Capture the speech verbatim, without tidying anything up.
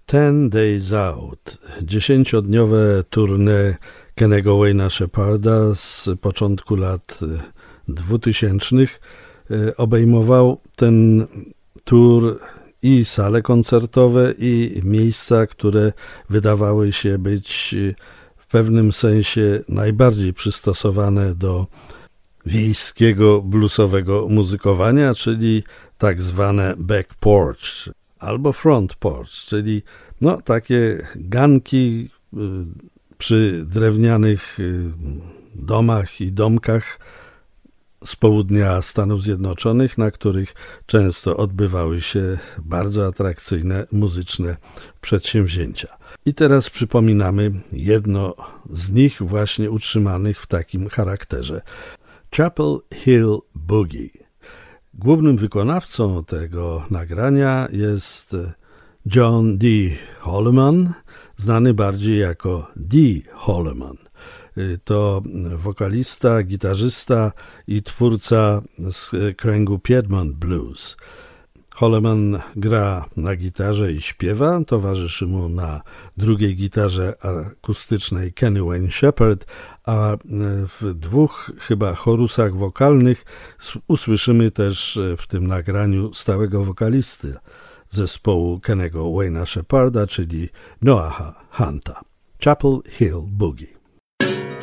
Ten Days Out, dziesięciodniowe tournée Kennego Wayne'a Shepharda z początku lat dwutysięcznych obejmował ten tour i sale koncertowe, i miejsca, które wydawały się być w pewnym sensie najbardziej przystosowane do wiejskiego bluesowego muzykowania, czyli tak zwane back porch albo front porch, czyli no takie ganki przy drewnianych domach i domkach z południa Stanów Zjednoczonych, na których często odbywały się bardzo atrakcyjne muzyczne przedsięwzięcia. I teraz przypominamy jedno z nich właśnie utrzymanych w takim charakterze. Chapel Hill Boogie. Głównym wykonawcą tego nagrania jest John D. Holloman, znany bardziej jako D. Holloman. To wokalista, gitarzysta i twórca z kręgu Piedmont Blues. Holloman gra na gitarze i śpiewa, towarzyszy mu na drugiej gitarze akustycznej Kenny Wayne Shepherd, a w dwóch chyba chorusach wokalnych usłyszymy też w tym nagraniu stałego wokalisty zespołu Kennego Wayne'a Shepharda, czyli Noaha Hunta. Chapel Hill Boogie.